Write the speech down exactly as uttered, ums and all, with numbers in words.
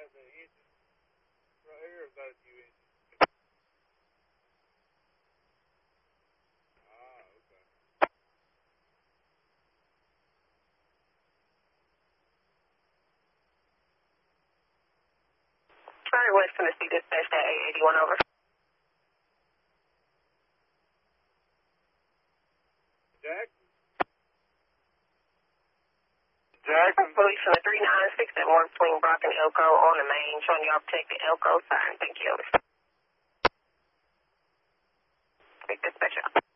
that the engine right here, or is that a new engine? Ah, okay. Sorry, West Tennessee dispatch at eight eighty-one over. Jackson? Jackson? Police from the three nine six at one between Brock and Elko on the main, showing y'all protect the Elko sign. Thank you. Big dispatch out.